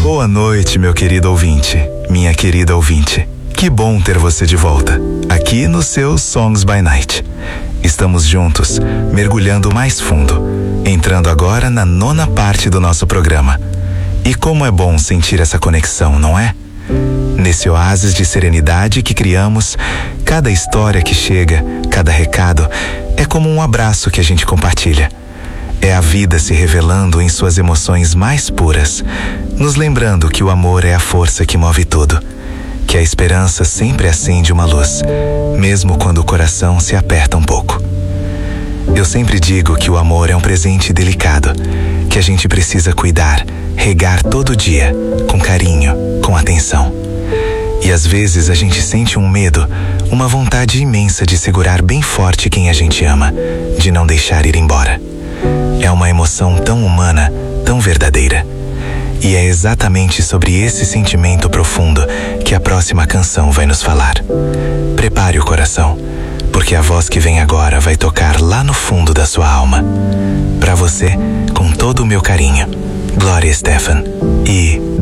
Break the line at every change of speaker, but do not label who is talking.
Boa noite, meu querido ouvinte, minha querida ouvinte. Que bom ter você de volta, aqui no seu Songs by Night. Estamos juntos, mergulhando mais fundo, entrando agora na 9ª parte do nosso programa. E como é bom sentir essa conexão, não é? Nesse oásis de serenidade que criamos, cada história que chega, cada recado, é como um abraço que a gente compartilha. É a vida se revelando em suas emoções mais puras, nos lembrando que o amor é a força que move tudo, que a esperança sempre acende uma luz, mesmo quando o coração se aperta um pouco. Eu sempre digo que o amor é um presente delicado, que a gente precisa cuidar, regar todo dia, com carinho, com atenção. E às vezes a gente sente um medo, uma vontade imensa de segurar bem forte quem a gente ama, de não deixar ir embora. É uma emoção tão humana, tão verdadeira. E é exatamente sobre esse sentimento profundo que a próxima canção vai nos falar. Prepare o coração, porque a voz que vem agora vai tocar lá no fundo da sua alma. Para você, com todo o meu carinho, Gloria Estefan e